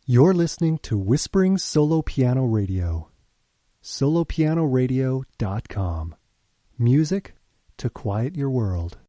You're listening to Whispering Solo Piano Radio. solopianoradio.com. Music to quiet your world.